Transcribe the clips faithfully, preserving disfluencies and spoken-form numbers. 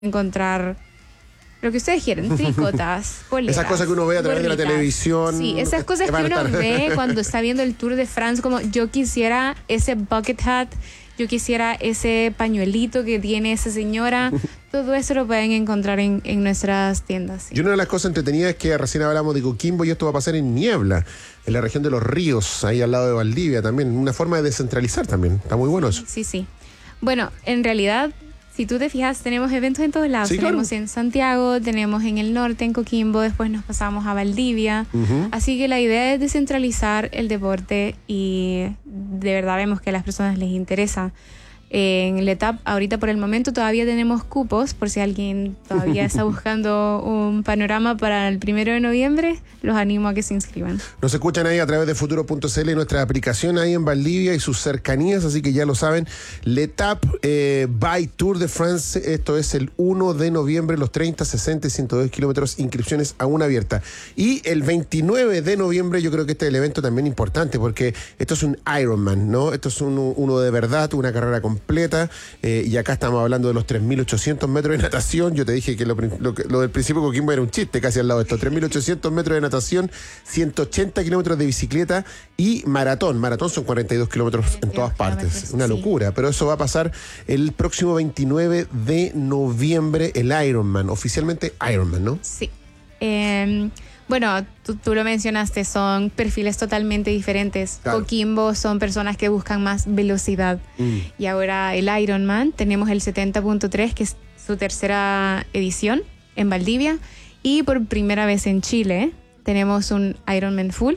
encontrar lo que ustedes quieren, tricotas, poleras, esas cosas que uno ve a través gorritas. De la televisión. Sí, esas cosas que uno ve cuando está viendo el Tour de France, como yo quisiera ese bucket hat, yo quisiera ese pañuelito que tiene esa señora. Todo eso lo pueden encontrar en, en nuestras tiendas. Sí. Y una de las cosas entretenidas es que recién hablamos de Coquimbo y esto va a pasar en Niebla, en la región de los ríos, ahí al lado de Valdivia también. Una forma de descentralizar también. Está muy bueno eso. Sí, sí. Bueno, en realidad, si tú te fijas, tenemos eventos en todos lados. Sí, tenemos claro. en Santiago, tenemos en el norte, en Coquimbo, después nos pasamos a Valdivia. Uh-huh. Así que la idea es descentralizar el deporte y de verdad vemos que a las personas les interesa. En el Letap, ahorita por el momento todavía tenemos cupos, por si alguien todavía está buscando un panorama para el primero de noviembre, los animo a que se inscriban. Nos escuchan ahí a través de futuro punto c l, nuestra aplicación ahí en Valdivia y sus cercanías, así que ya lo saben. Letap eh, by Tour de France, esto es el uno de noviembre, los treinta, sesenta y ciento dos kilómetros, inscripciones aún abiertas. Y el veintinueve de noviembre, yo creo que este es el evento también importante, porque esto es un Ironman, ¿no? Esto es uno, uno de verdad, una carrera completa. completa, eh, y acá estamos hablando de los tres mil ochocientos metros de natación. Yo te dije que lo, lo, lo del principio de Coquimbo era un chiste casi al lado de esto. tres mil ochocientos metros de natación, ciento ochenta kilómetros de bicicleta y maratón. Maratón son cuarenta y dos kilómetros en todas partes. Una locura, sí. Pero eso va a pasar el próximo veintinueve de noviembre, el Ironman, oficialmente Ironman, ¿no? Sí. Eh... Bueno, tú, tú lo mencionaste, son perfiles totalmente diferentes. Claro. Coquimbo son personas que buscan más velocidad. Mm. Y ahora el Ironman, tenemos el setenta punto tres, que es su tercera edición en Valdivia. Y por primera vez en Chile tenemos un Ironman Full,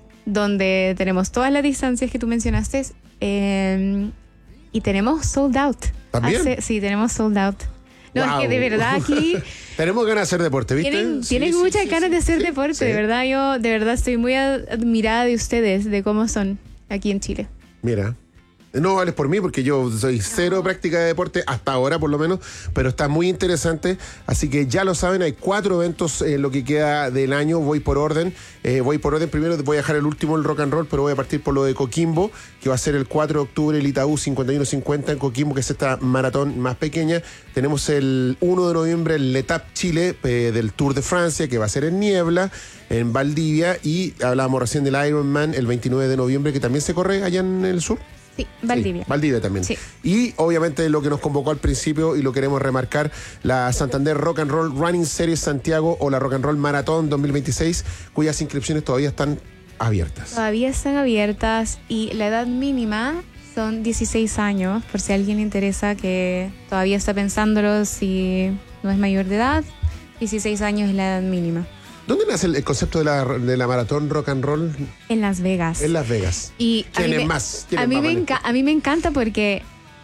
donde tenemos todas las distancias que tú mencionaste. Eh, y tenemos sold out. ¿También? Hace, sí, tenemos sold out. No, wow. Es que de verdad aquí... Tenemos ganas de hacer deporte, ¿viste? Tienen, sí, tienen sí, muchas sí, ganas sí, de hacer sí, deporte, sí. de verdad. Yo de verdad estoy muy admirada de ustedes, de cómo son aquí en Chile. Mira, no vales por mí porque yo soy cero no. práctica de deporte, hasta ahora por lo menos, pero está muy interesante, así que ya lo saben, hay cuatro eventos en lo que queda del año. Voy por orden, eh, voy por orden, primero voy a dejar el último, el rock and roll, pero voy a partir por lo de Coquimbo, que va a ser el cuatro de octubre, el Itaú cincuenta y uno cincuenta en Coquimbo, que es esta maratón más pequeña. Tenemos el uno de noviembre el Letap Chile, eh, del Tour de Francia, que va a ser en Niebla, en Valdivia, y hablábamos recién del Ironman el veintinueve de noviembre, que también se corre allá en el sur. Sí, Valdivia. Sí, Valdivia también. Sí. Y obviamente lo que nos convocó al principio y lo queremos remarcar, la Santander Rock and Roll Running Series Santiago o la Rock and Roll Maratón dos mil veintiséis, cuyas inscripciones todavía están abiertas. Todavía están abiertas y la edad mínima son dieciséis años, por si a alguien le interesa que todavía está pensándolo si no es mayor de edad, dieciséis años es la edad mínima. ¿Dónde nace el, el concepto de la, de la maratón rock and roll? En Las Vegas. En Las Vegas. Y ¿Quién es me, más? ¿Quién a, es mí más me enca- a mí me encanta porque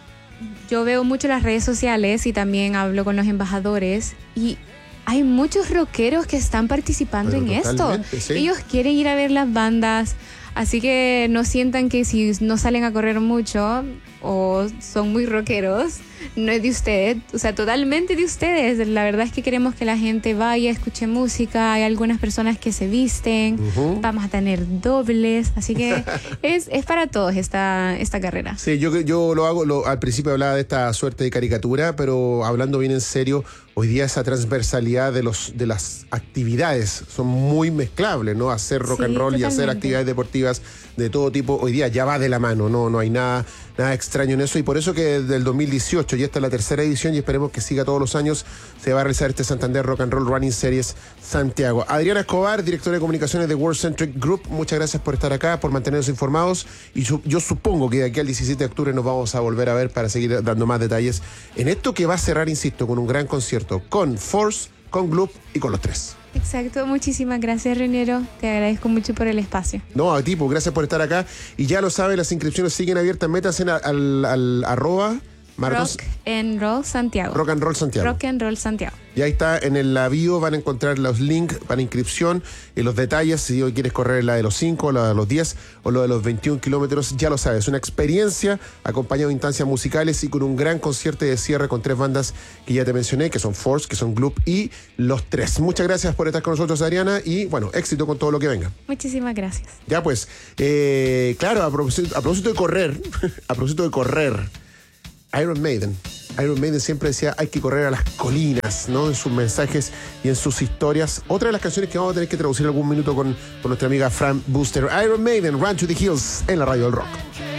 yo veo mucho las redes sociales y también hablo con los embajadores y hay muchos rockeros que están participando Pero en esto. ¿Sí? Ellos quieren ir a ver las bandas, así que no sientan que si no salen a correr mucho o son muy rockeros, no es de ustedes, o sea, totalmente de ustedes. La verdad es que queremos que la gente vaya, escuche música, hay algunas personas que se visten, uh-huh. Vamos a tener dobles, así que es, es para todos esta, esta carrera. Sí, yo, yo lo hago, lo, al principio hablaba de esta suerte de caricatura, pero hablando bien en serio, hoy día esa transversalidad de los de las actividades son muy mezclables, ¿no? Hacer rock sí, and roll totalmente. Y hacer actividades deportivas de todo tipo, hoy día ya va de la mano, no, no hay nada, nada extraño en eso, y por eso que desde el dos mil dieciocho, y esta es la tercera edición y esperemos que siga todos los años, se va a realizar este Santander Rock and Roll Running Series Santiago. Adriana Escobar, directora de comunicaciones de World Centric Group, muchas gracias por estar acá, por mantenernos informados, y su, yo supongo que de aquí al diecisiete de octubre nos vamos a volver a ver para seguir dando más detalles en esto que va a cerrar, insisto, con un gran concierto, con Force, con Gloop y con los tres. Exacto, muchísimas gracias, Reniero, te agradezco mucho por el espacio. No, a ti, pues, gracias por estar acá, y ya lo saben, las inscripciones siguen abiertas, métanse al, al, al arroba Marcos. Rock and Roll Santiago. Rock and Roll Santiago. Rock and Roll Santiago. Y ahí está, en el bio van a encontrar los links para inscripción y los detalles, si hoy quieres correr la de los cinco, la de los diez o lo de los veintiún kilómetros, ya lo sabes, una experiencia acompañada de instancias musicales y con un gran concierto de cierre con tres bandas que ya te mencioné, que son Force, que son Gloop y los tres. Muchas gracias por estar con nosotros, Adriana, y bueno, éxito con todo lo que venga. Muchísimas gracias. Ya pues, eh, claro, a propósito, a propósito de correr, a propósito de correr, Iron Maiden. Iron Maiden siempre decía hay que correr a las colinas, ¿no? En sus mensajes y en sus historias. Otra de las canciones que vamos a tener que traducir algún minuto con, con nuestra amiga Fran Buster. Iron Maiden, Run to the Hills, en la radio del rock.